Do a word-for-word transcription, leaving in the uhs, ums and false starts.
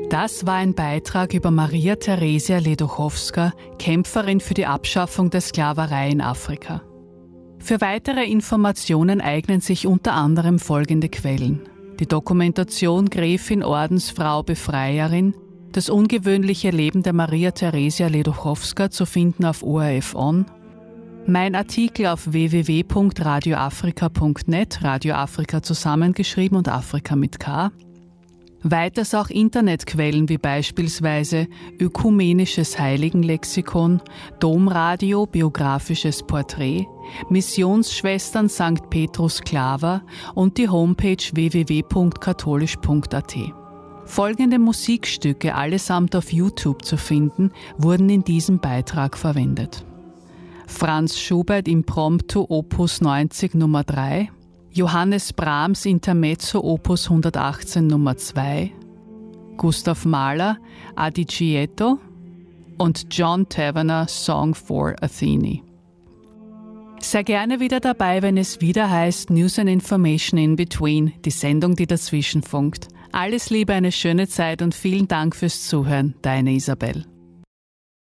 Das war ein Beitrag über Maria Theresia Ledochowska, Kämpferin für die Abschaffung der Sklaverei in Afrika. Für weitere Informationen eignen sich unter anderem folgende Quellen: die Dokumentation Gräfin Ordensfrau Befreierin, das ungewöhnliche Leben der Maria Theresia Ledochowska, zu finden auf O R F On, mein Artikel auf w w w punkt radio afrika punkt net, Radio Afrika zusammengeschrieben und Afrika mit K. Weiters auch Internetquellen wie beispielsweise Ökumenisches Heiligenlexikon, Domradio Biografisches Porträt, Missionsschwestern Sankt Petrus Claver und die Homepage w w w punkt katholisch punkt a t. Folgende Musikstücke, allesamt auf YouTube zu finden, wurden in diesem Beitrag verwendet: Franz Schubert Impromptu Opus neunzig Nummer drei, Johannes Brahms Intermezzo Opus hundertachtzehn Nummer zwei, Gustav Mahler Adagietto und John Tavener Song for Athene. Sei gerne wieder dabei, wenn es wieder heißt News and Information in Between, die Sendung, die dazwischen funkt. Alles Liebe, eine schöne Zeit und vielen Dank fürs Zuhören. Deine Isabel.